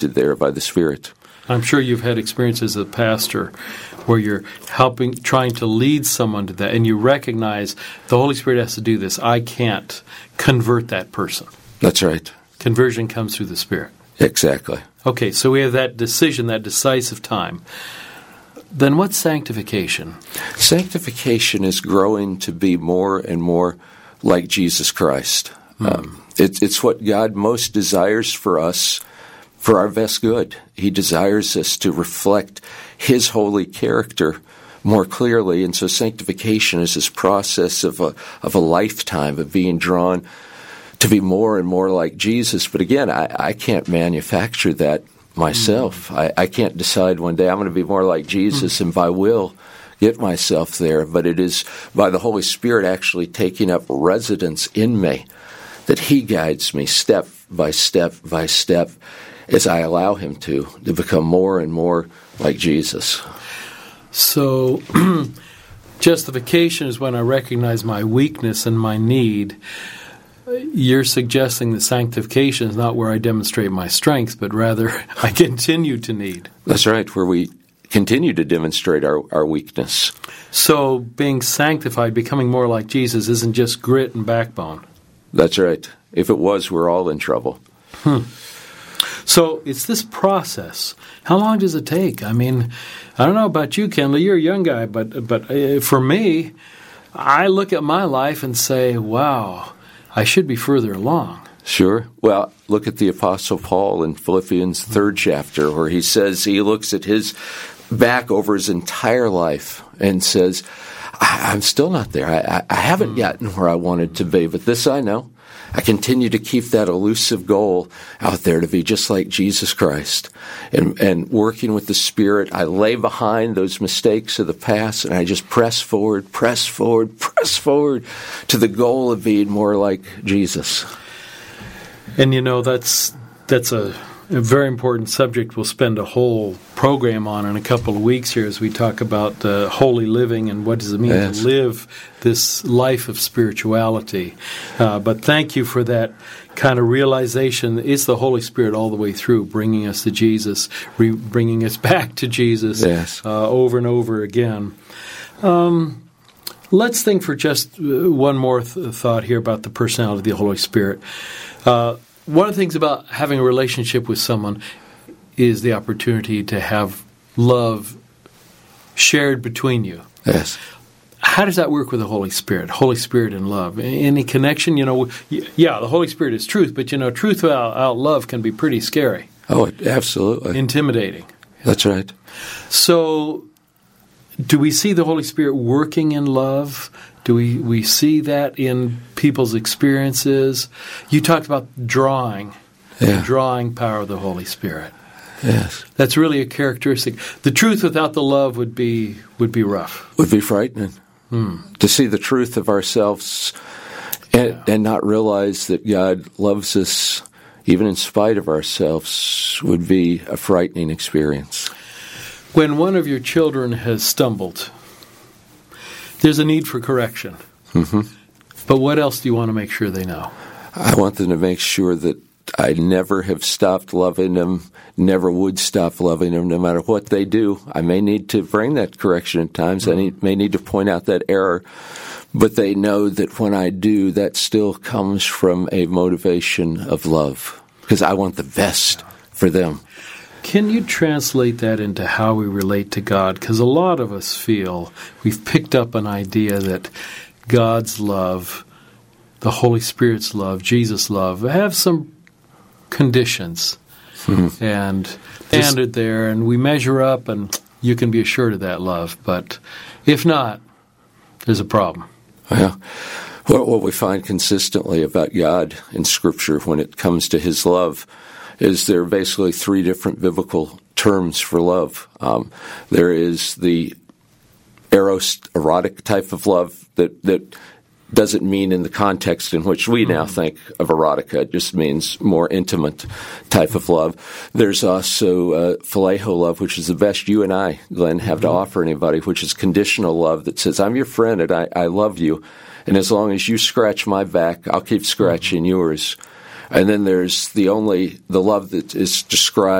convicted there by the Spirit. I'm sure you've had experiences as a pastor where you're trying to lead someone to that, and you recognize the Holy Spirit has to do this. I can't convert that person. That's right. Conversion comes through the Spirit. Exactly. Okay, so we have that decision, that decisive time. Then what's sanctification? Sanctification is growing to be more and more like Jesus Christ. It's what God most desires for us, for our best good. He desires us to reflect His holy character more clearly, and so sanctification is this process of a lifetime of being drawn to be more and more like Jesus. But again, I can't manufacture that myself. I can't decide one day I'm going to be more like Jesus and by will get myself there, but it is by the Holy Spirit actually taking up residence in me that He guides me step by step by step as I allow Him to become more and more like Jesus. So justification is when I recognize my weakness and my need. You're suggesting that sanctification is not where I demonstrate my strength, but rather I continue to need. That's right, where we continue to demonstrate our weakness. So being sanctified, becoming more like Jesus, isn't just grit and backbone. That's right. If it was, we're all in trouble. So it's this process. How long does it take? I mean, I don't know about you, Kendall. You're a young guy, but for me, I look at my life and say, wow, I should be further along. Sure. Well, look at the Apostle Paul in Philippians 3rd chapter, where he says he looks at his back over his entire life and says, I'm still not there. I haven't gotten where I wanted to be, but this I know. I continue to keep that elusive goal out there to be just like Jesus Christ. And working with the Spirit, I lay behind those mistakes of the past, and I just press forward to the goal of being more like Jesus. And that's a very important subject we'll spend a whole program on in a couple of weeks here as we talk about holy living and what does it mean to live this life of spirituality. But thank you for that kind of realization. It's the Holy Spirit all the way through, bringing us to Jesus, bringing us back to Jesus over and over again. Let's think for just one more thought here about the personality of the Holy Spirit. One of the things about having a relationship with someone is the opportunity to have love shared between you. Yes. How does that work with the Holy Spirit? Holy Spirit and love. Any connection? The Holy Spirit is truth, but truth without love can be pretty scary. Oh, absolutely. Intimidating. That's right. So, do we see the Holy Spirit working in love? Do we see that in people's experiences? You talked about drawing, the drawing power of the Holy Spirit. Yes. That's really a characteristic. The truth without the love would be rough. Would be frightening. To see the truth of ourselves and not realize that God loves us even in spite of ourselves would be a frightening experience. When one of your children has stumbled, there's a need for correction. Mm-hmm. But what else do you want to make sure they know? I want them to make sure that I never have stopped loving them, never would stop loving them, no matter what they do. I may need to bring that correction at times. I may need to point out that error. But they know that when I do, that still comes from a motivation of love, because I want the best for them. Can you translate that into how we relate to God? Because a lot of us feel we've picked up an idea that God's love, the Holy Spirit's love, Jesus' love, have some conditions and standard there, and we measure up, and you can be assured of that love. But if not, there's a problem. Yeah. What we find consistently about God in Scripture when it comes to His love is there are basically three different biblical terms for love. There is the eros, erotic type of love that doesn't mean in the context in which we now think of erotica. It just means more intimate type of love. There's also phileo love, which is the best you and I, Glenn, have to offer anybody, which is conditional love that says, I'm your friend and I love you, and as long as you scratch my back, I'll keep scratching yours. And then there's the love that is described